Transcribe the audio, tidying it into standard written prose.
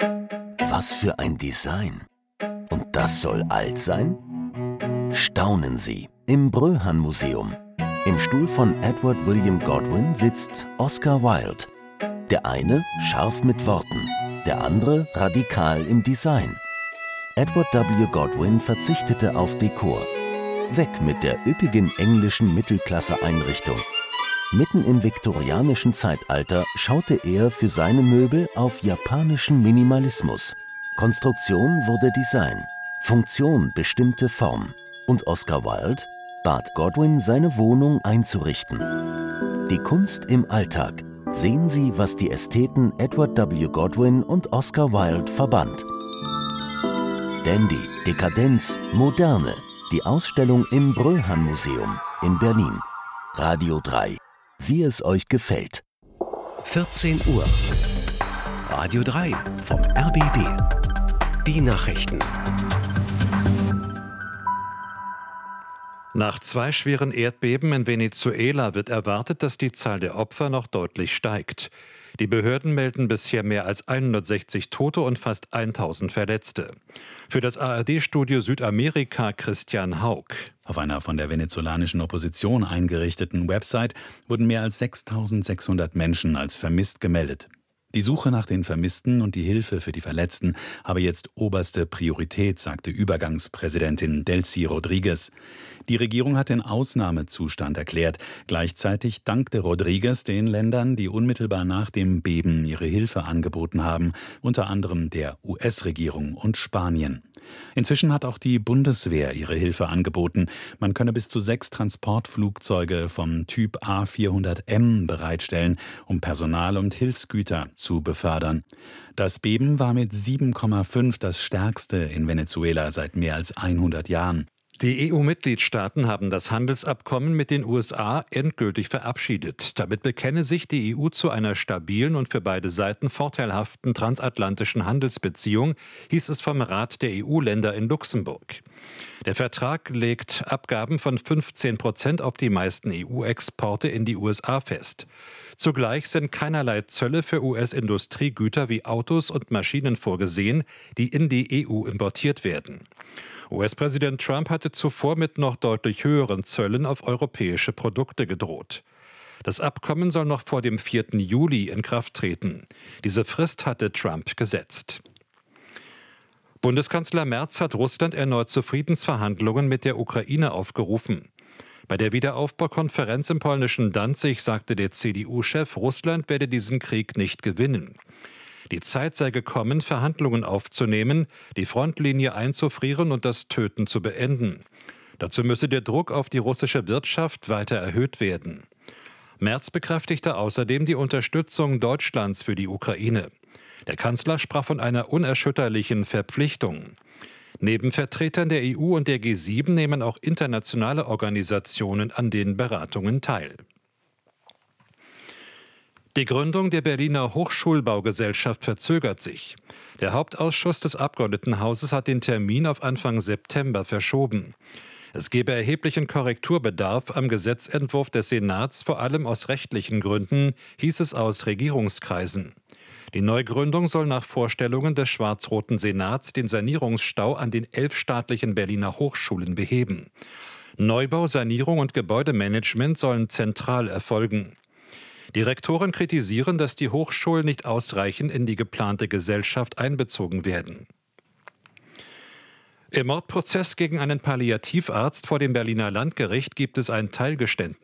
Was für ein Design! Und das soll alt sein? Staunen Sie im Bröhan-Museum. Im Stuhl von Edward William Godwin sitzt Oscar Wilde. Der eine scharf mit Worten, der andere radikal im Design. Edward W. Godwin verzichtete auf Dekor. Weg mit der üppigen englischen Mittelklasse-Einrichtung. Mitten im viktorianischen Zeitalter schaute er für seine Möbel auf japanischen Minimalismus. Konstruktion wurde Design, Funktion bestimmte Form. Und Oscar Wilde bat Godwin, seine Wohnung einzurichten. Die Kunst im Alltag. Sehen Sie, was die Ästheten Edward W. Godwin und Oscar Wilde verband. Dandy, Dekadenz, Moderne. Die Ausstellung im Bröhan-Museum in Berlin. Radio 3. Wie es euch gefällt. 14 Uhr. Radio 3 vom RBB. Die Nachrichten. Nach 2 schweren Erdbeben in Venezuela wird erwartet, dass die Zahl der Opfer noch deutlich steigt. Die Behörden melden bisher mehr als 160 Tote und fast 1000 Verletzte. Für das ARD-Studio Südamerika Christian Haug. Auf einer von der venezolanischen Opposition eingerichteten Website wurden mehr als 6.600 Menschen als vermisst gemeldet. Die Suche nach den Vermissten und die Hilfe für die Verletzten habe jetzt oberste Priorität, sagte Übergangspräsidentin Delcy Rodriguez. Die Regierung hat den Ausnahmezustand erklärt. Gleichzeitig dankte Rodriguez den Ländern, die unmittelbar nach dem Beben ihre Hilfe angeboten haben, unter anderem der US-Regierung und Spanien. Inzwischen hat auch die Bundeswehr ihre Hilfe angeboten. Man könne bis zu 6 Transportflugzeuge vom Typ A400M bereitstellen, um Personal und Hilfsgüter zu befördern. Das Beben war mit 7,5 das stärkste in Venezuela seit mehr als 100 Jahren. Die EU-Mitgliedstaaten haben das Handelsabkommen mit den USA endgültig verabschiedet. Damit bekenne sich die EU zu einer stabilen und für beide Seiten vorteilhaften transatlantischen Handelsbeziehung, hieß es vom Rat der EU-Länder in Luxemburg. Der Vertrag legt Abgaben von 15% auf die meisten EU-Exporte in die USA fest. Zugleich sind keinerlei Zölle für US-Industriegüter wie Autos und Maschinen vorgesehen, die in die EU importiert werden. US-Präsident Trump hatte zuvor mit noch deutlich höheren Zöllen auf europäische Produkte gedroht. Das Abkommen soll noch vor dem 4. Juli in Kraft treten. Diese Frist hatte Trump gesetzt. Bundeskanzler Merz hat Russland erneut zu Friedensverhandlungen mit der Ukraine aufgerufen. Bei der Wiederaufbaukonferenz im polnischen Danzig sagte der CDU-Chef, Russland werde diesen Krieg nicht gewinnen. Die Zeit sei gekommen, Verhandlungen aufzunehmen, die Frontlinie einzufrieren und das Töten zu beenden. Dazu müsse der Druck auf die russische Wirtschaft weiter erhöht werden. Merz bekräftigte außerdem die Unterstützung Deutschlands für die Ukraine. Der Kanzler sprach von einer unerschütterlichen Verpflichtung. Neben Vertretern der EU und der G7 nehmen auch internationale Organisationen an den Beratungen teil. Die Gründung der Berliner Hochschulbaugesellschaft verzögert sich. Der Hauptausschuss des Abgeordnetenhauses hat den Termin auf Anfang September verschoben. Es gebe erheblichen Korrekturbedarf am Gesetzentwurf des Senats, vor allem aus rechtlichen Gründen, hieß es aus Regierungskreisen. Die Neugründung soll nach Vorstellungen des schwarz-roten Senats den Sanierungsstau an den 11 staatlichen Berliner Hochschulen beheben. Neubau, Sanierung und Gebäudemanagement sollen zentral erfolgen. Die Rektoren kritisieren, dass die Hochschulen nicht ausreichend in die geplante Gesellschaft einbezogen werden. Im Mordprozess gegen einen Palliativarzt vor dem Berliner Landgericht gibt es ein Teilgeständnis.